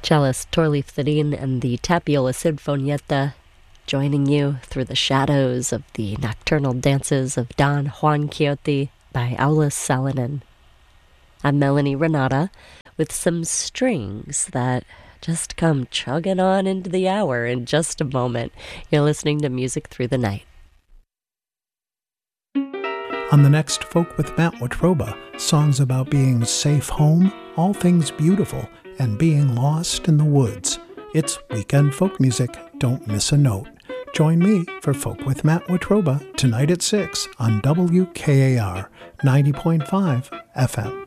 cellist Torleif Thedin and the Tapiola Sinfonietta, joining you through the shadows of the nocturnal dances of Don Juan Quixote by Aulis Salonen. I'm Melanie Renata with some strings that just come chugging on into the hour in just a moment. You're listening to Music Through the Night. On the next Folk with Matt Watroba, songs about being safe home, all things beautiful, and being lost in the woods. It's weekend folk music. Don't miss a note. Join me for Folk with Matt Watroba tonight at 6 on WKAR 90.5 FM.